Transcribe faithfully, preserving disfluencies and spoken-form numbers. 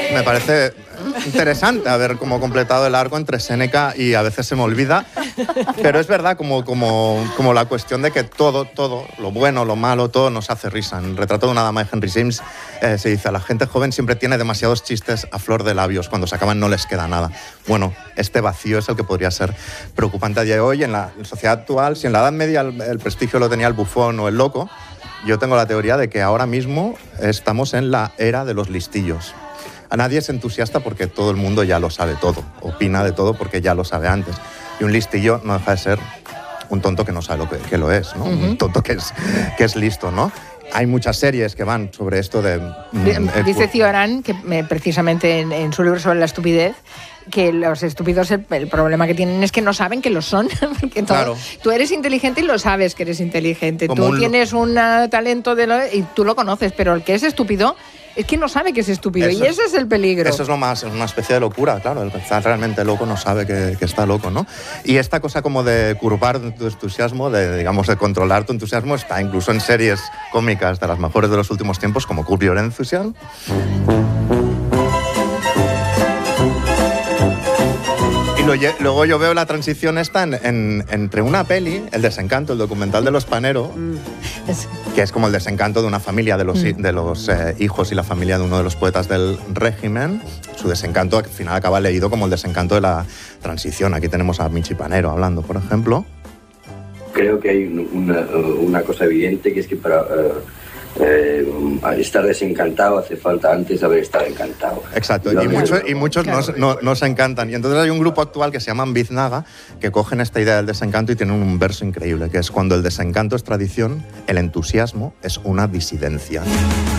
me parece interesante haber como completado el arco entre Séneca y a veces se me olvida, pero es verdad como, como, como la cuestión de que todo, todo, lo bueno, lo malo, todo nos hace risa. En el retrato de una dama de Henry James eh, se dice: la gente joven siempre tiene demasiados chistes a flor de labios, cuando se acaban no les queda nada. Bueno, este vacío es el que podría ser preocupante a día de hoy en la sociedad actual. Si en la Edad Media el, el prestigio lo tenía el bufón o el loco, yo tengo la teoría de que ahora mismo estamos en la era de los listillos. A nadie es entusiasta porque todo el mundo ya lo sabe todo, opina de todo porque ya lo sabe antes. Y un listillo no deja de ser un tonto que no sabe lo que, que lo es, ¿no? Uh-huh. Un tonto que es, que es listo, ¿no? Hay muchas series que van sobre esto de... Mm, Dice Cioran, que precisamente en, en su libro sobre la estupidez, que los estúpidos el, el problema que tienen es que no saben que lo son. Porque todo, claro. Tú eres inteligente y lo sabes que eres inteligente. Como tú un... tienes un uh, talento de lo, y tú lo conoces, pero el que es estúpido es que no sabe que es estúpido. Eso y ese es, es el peligro. Eso es lo más, es una especie de locura, claro. El que está realmente loco no sabe que, que está loco, ¿no? Y esta cosa como de curvar tu entusiasmo, de, digamos, de controlar tu entusiasmo, está incluso en series cómicas de las mejores de los últimos tiempos, como Curb Your Enthusiasm. Luego yo veo la transición esta en, en, entre una peli, El desencanto, el documental de los Panero, mm. que es como el desencanto de una familia, de los, mm. de los eh, hijos y la familia de uno de los poetas del régimen. Su desencanto al final acaba leído como el desencanto de la transición. Aquí tenemos a Michi Panero hablando, por ejemplo. Creo que hay una, una cosa evidente, que es que para... Uh... Eh, estar desencantado hace falta antes de haber estado encantado. Exacto, y, mucho, y muchos claro. no, no, no se encantan. Y entonces hay un grupo actual que se llama Biznaga, que cogen esta idea del desencanto y tienen un verso increíble, que es: cuando el desencanto es tradición, el entusiasmo es una disidencia.